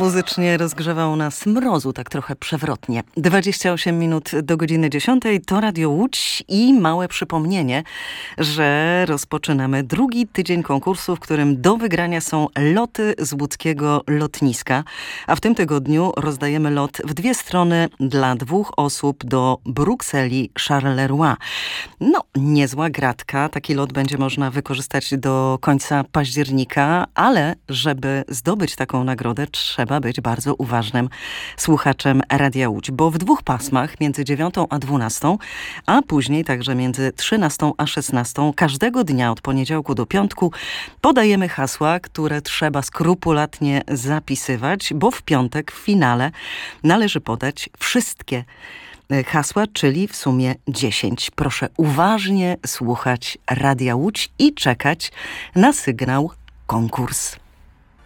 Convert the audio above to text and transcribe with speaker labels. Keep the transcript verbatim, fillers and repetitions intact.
Speaker 1: muzycznie rozgrzewał nas mrozu, tak trochę przewrotnie. dwadzieścia osiem minut do godziny dziesiątej to Radio Łódź i małe przypomnienie, że rozpoczynamy drugi tydzień konkursu, w którym do wygrania są loty z łódzkiego lotniska. A w tym tygodniu rozdajemy lot w dwie strony dla dwóch osób do Brukseli Charleroi. No, niezła gratka. Taki lot będzie można wykorzystać do końca października, ale żeby zdobyć taką nagrodę, trzeba być bardzo uważnym słuchaczem Radia Łódź, bo w dwóch pasmach, między dziewiątą a dwunastą, a później także między trzynastą a szesnastą, każdego dnia od poniedziałku do piątku podajemy hasła, które trzeba skrupulatnie zapisywać, bo w piątek w finale należy podać wszystkie hasła, czyli w sumie dziesięć. Proszę uważnie słuchać Radia Łódź i czekać na sygnał konkurs.